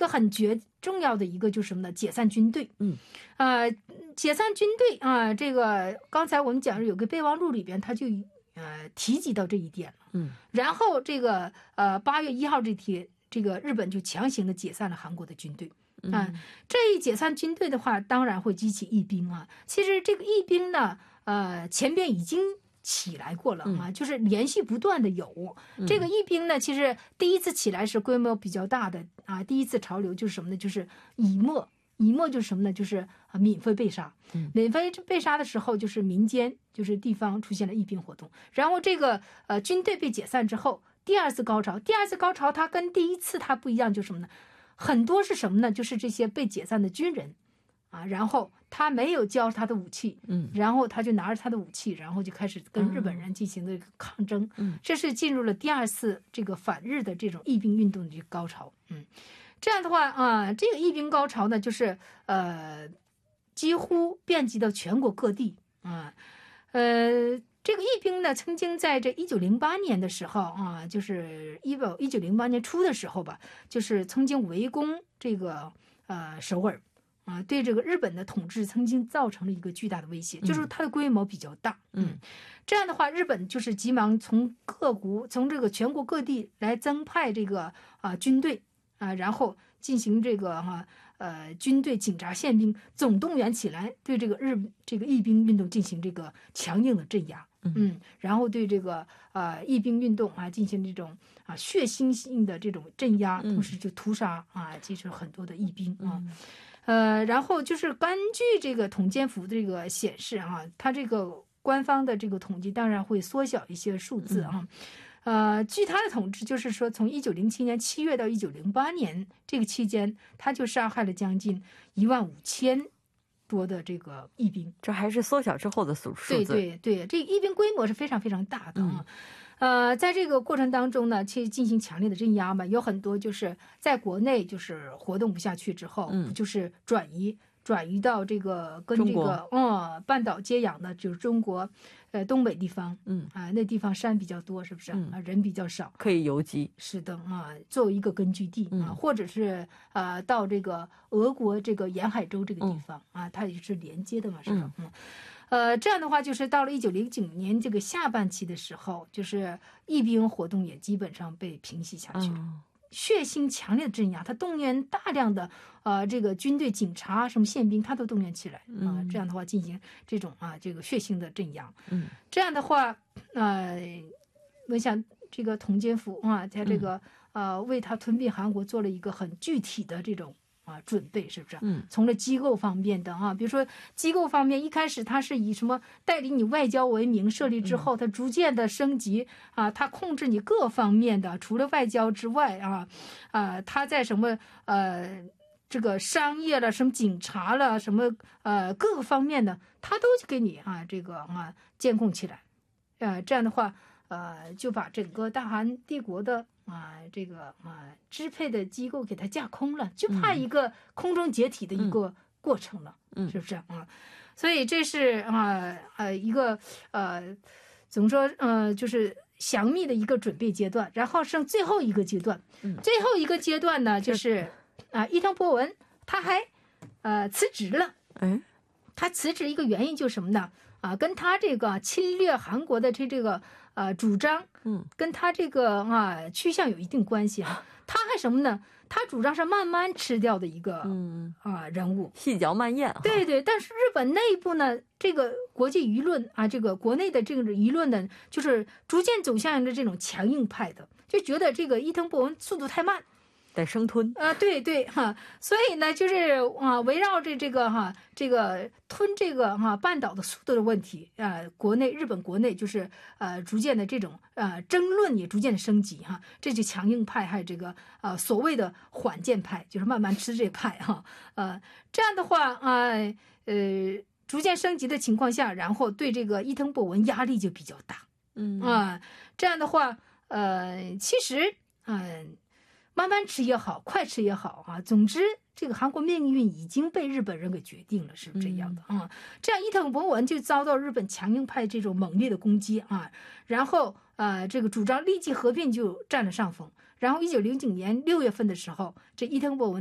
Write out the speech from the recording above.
个很重要的一个就是什么呢？解散军队。解散军队啊，这个刚才我们讲有个备忘录里边，他就提及到这一点了。然后这个8月1号这天，这个日本就强行的解散了韩国的军队。这一解散军队的话，当然会激起义兵啊。其实这个义兵呢，前边已经起来过了啊，就是连续不断的有这个义兵呢。其实第一次起来是规模比较大的啊，第一次潮流就是什么呢？就是以沫就是什么呢？就是闵妃被杀。闵妃被杀的时候，就是民间就是地方出现了义兵活动，然后这个军队被解散之后，第二次高潮它跟第一次它不一样，就是什么呢？很多是什么呢？就是这些被解散的军人啊，然后他没有交他的武器，然后他就拿着他的武器，然后就开始跟日本人进行的抗争。这是进入了第二次这个反日的这种义兵运动的这个高潮。这样的话啊，这个义兵高潮呢，就是几乎遍及到全国各地啊。这个义兵呢，曾经在这1908年的时候啊，就是1908年初的时候吧，就是曾经围攻这个首尔啊，对这个日本的统治曾经造成了一个巨大的威胁，就是它的规模比较大。这样的话，日本就是急忙从这个全国各地来增派这个军队啊，然后进行这个军队、警察、宪兵总动员起来，对这个义兵运动进行这个强硬的镇压。然后对这个义兵运动啊进行这种血腥性的这种镇压，同时就屠杀其实很多的义兵然后就是根据这个统监府这个显示它这个官方的这个统计当然会缩小一些数字据他的统治，就是说从1907年7月到1908年这个期间，他就杀害了将近15000多的这个义兵。 这还是缩小之后的数字。 对，这义兵规模是非常非常大的在这个过程当中呢，去进行强烈的镇压嘛，有很多就是在国内就是活动不下去之后，就是转移到这个跟这个半岛接壤的，就是中国东北地方，那地方山比较多，是不是人比较少， 可以游击。 是的作为一个根据地或者是到这个俄国这个沿海州这个地方它也是连接的嘛，是吧？这样的话，就是到了1909年这个下半期的时候，就是义兵活动也基本上被平息下去了。血腥强烈的镇压，他动员大量的这个军队、警察、什么宪兵，他都动员起来这样的话进行这种这个血腥的镇压。这样的话我想这个统监府在这个为他吞并韩国做了一个很具体的这种准备，是不是？从这机构方面的比如说机构方面，一开始他是以什么代理你外交为名设立之后，他逐渐的升级他控制你各方面的，除了外交之外他在什么这个商业了，什么警察了，什么各个方面的，他都给你这个监控起来。这样的话就把整个大韩帝国的这个支配的机构给它架空了，就怕一个空中解体的一个过程了，是不是所以这是一个怎么说就是详密的一个准备阶段，然后剩最后一个阶段，最后一个阶段呢，就是伊藤博文他还辞职了。他辞职一个原因就是什么呢？跟他这个侵略韩国的这个主张，跟他这个趋向有一定关系他还什么呢？他主张是慢慢吃掉的一个人物， 细嚼慢咽。 对，但是日本内部呢，这个国际舆论这个国内的这个舆论呢，就是逐渐走向的这种强硬派的，就觉得这个伊藤博文速度太慢。 得生吞对所以呢，就是围绕着这个这个吞这个半岛的速度的问题日本国内就是逐渐的这种争论也逐渐的升级这就强硬派还有这个所谓的缓健派，就是慢慢吃这派这样的话逐渐升级的情况下，然后对这个伊藤博文压力就比较大这样的话其实慢慢吃也好，快吃也好总之这个韩国命运已经被日本人给决定了，是不是这样的这样伊藤博文就遭到日本强硬派这种猛烈的攻击然后这个主张立即合并就占了上风。然后1909年6月份的时候，这伊藤博文